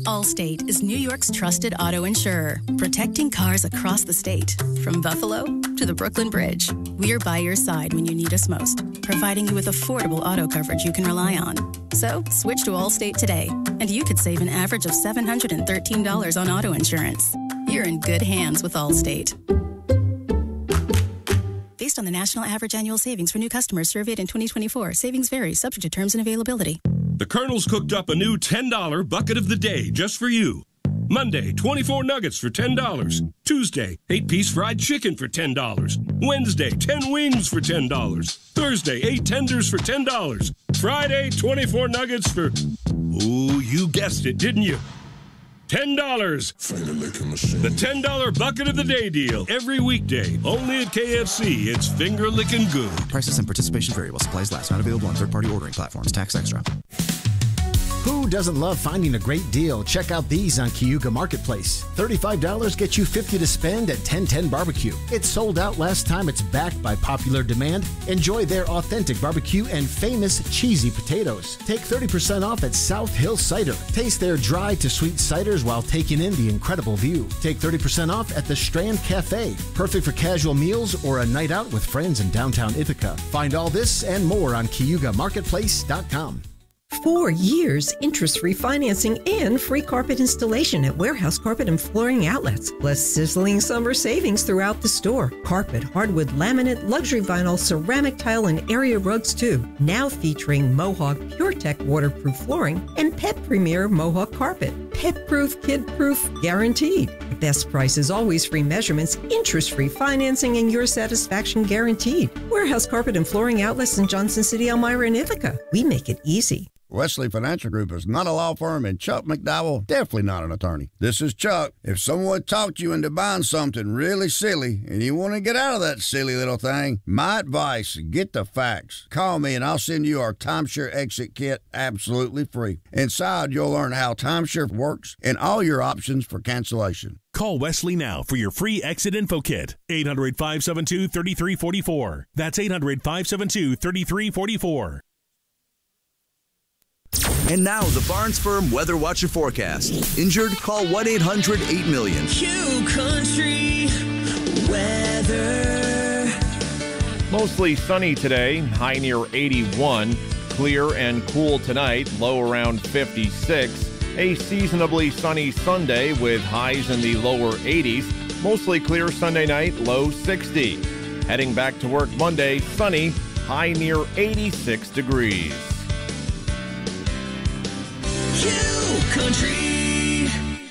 Allstate is New York's trusted auto insurer, protecting cars across the state. From Buffalo to the Brooklyn Bridge, we are by your side when you need us most, providing you with affordable auto coverage you can rely on. So, switch to Allstate today, and you could save an average of $713 on auto insurance. You're in good hands with Allstate. Based on the national average annual savings for new customers surveyed in 2024, savings vary, subject to terms and availability. The Colonel's cooked up a new $10 bucket of the day just for you. Monday, 24 nuggets for $10. Tuesday, 8-piece fried chicken for $10. Wednesday, 10 wings for $10. Thursday, 8 tenders for $10. Friday, 24 nuggets for... Ooh, you guessed it, didn't you? $10. The $10 bucket of the day deal. Every weekday. Only at KFC. It's finger-licking good. Prices and participation variable. Supplies last. Not available on third-party ordering platforms. Tax extra. Who doesn't love finding a great deal? Check out these on Cayuga Marketplace. $35 gets you $50 to spend at 1010 Barbecue. It sold out last time. It's backed by popular demand. Enjoy their authentic barbecue and famous cheesy potatoes. Take 30% off at South Hill Cider. Taste their dry to sweet ciders while taking in the incredible view. Take 30% off at the Strand Cafe. Perfect for casual meals or a night out with friends in downtown Ithaca. Find all this and more on CayugaMarketplace.com. 4 years interest-free financing and free carpet installation at Warehouse Carpet and Flooring Outlets, plus sizzling summer savings throughout the store. Carpet, hardwood, laminate, luxury vinyl, ceramic tile, and area rugs too. Now featuring Mohawk PureTech waterproof flooring and Pet Premier Mohawk carpet. Pet-proof, kid-proof, guaranteed. The best prices, always free measurements, interest-free financing, and your satisfaction guaranteed. Warehouse Carpet and Flooring Outlets in Johnson City, Elmira, and Ithaca. We make it easy. Wesley Financial Group is not a law firm, and Chuck McDowell definitely not an attorney. This is Chuck. If someone talked you into buying something really silly and you want to get out of that silly little thing, my advice, get the facts. Call me and I'll send you our timeshare exit kit absolutely free. Inside, you'll learn how timeshare works and all your options for cancellation. Call Wesley now for your free exit info kit. 800-572-3344. That's 800-572-3344. And now, the Barnes Firm Weather Watch and Forecast. Injured? Call 1-800-8-million. Q Country weather. Mostly sunny today, high near 81. Clear and cool tonight, low around 56. A seasonably sunny Sunday with highs in the lower 80s. Mostly clear Sunday night, low 60. Heading back to work Monday, sunny, high near 86 degrees. Country.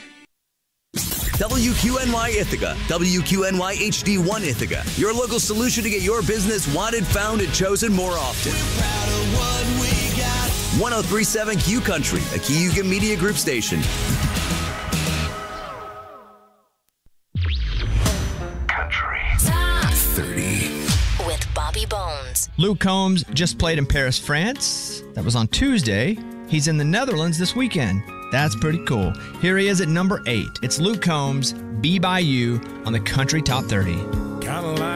WQNY Ithaca, WQNY HD1 Ithaca, your local solution to get your business wanted, found, and chosen more often. We're proud of what we got. 1037 Q Country, a Cayuga Media Group station. Country Top 30 with Bobby Bones. Luke Combs just played in Paris, France. That was on Tuesday. He's in the Netherlands this weekend. That's pretty cool. Here he is at number 8. It's Luke Combs, Be By You on the Country Top 30. Kinda like